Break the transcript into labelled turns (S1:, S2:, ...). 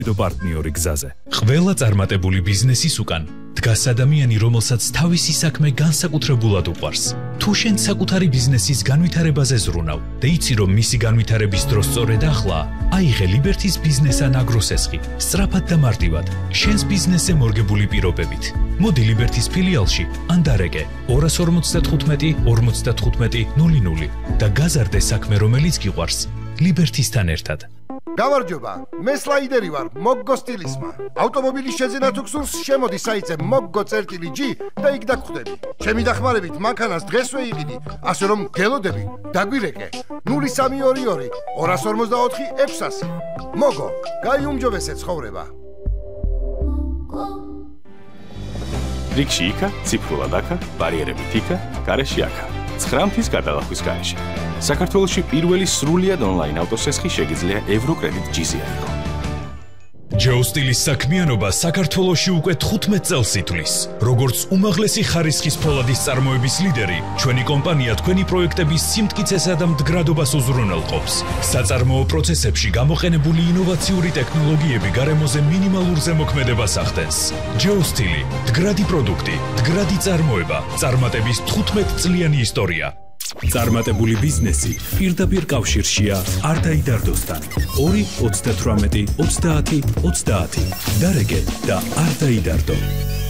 S1: პარტნიორი გზაზე.
S2: ყველა წარმატებული ბიზნესის უკან დგას ადამიანი, რომელსაც თავისი საქმე განსაკუთრებულად უყვარს. თუ შენ საკუთარი ბიზნესის განვითარებაზე ზრუნავ და იცი, რომ მისი განვითარების დრო სწორედ ახლა, აიღე ლიბერთის ბიზნეს ან აგროსესხი, სწრაფად და მარტივად, შენს ბიზნესზე მორგებული პირობებით. მოდი ლიბერთის ფილიალში ან დარეკე 255 55 00 და გაზარდე საქმე, რომელიც გიყვარს, ლიბერთისთან ერთად.
S3: გამარჯობა, მე სლაიდერი ვარ, მოგგო სტილისმა. ავტომობილის შეძენა თუ გსურს, შემოდი საიტზე moggo.g და იქ დაგხვდები. ჩემი დახმარებით მანქანას დღესვე იყიდი, ასე რომ გელოდები, დაგვირეკე. 0322 254 600. მოგო, გაიუმჯობესე ცხოვრება.
S4: რიგში იქა, ციფრულად აქა, ბარიერებით იქა, გარეშე აქა. 9 მთის გადალახვის გარეშე. საქართველოში პირველი სრულიად ონლაინ ავტოსესხი შეგიძლია ევროკრედიტ G-ზე აიღო.
S2: ჯეოსტილის საქმიანობა საქართველოში უკვე 15 წელს ითვლის. როგორც უმაღლესი ხარისხის ფოლადის წარმოების ლიდერი, ჩვენი კომპანია თქვენი პროექტების სიმტკიცესა და მდგრადობას უზრუნველყოფს. საწარმოო პროცესებში გამოყენებული ინოვაციური ტექნოლოგიები გარემოზე მინიმალურ ზემოქმედებას ახდენს. ჯეოსტილი, მდგრადი პროდუქტი, მდგრადი წარმოება, წარმატების 15 წლიანი ისტორია. წარმატებული ბიზნესი პირდაპირ კავშირშია არდაიდარდოსთან. 2 38 30 30. დარეგე და არ დაიდარდო.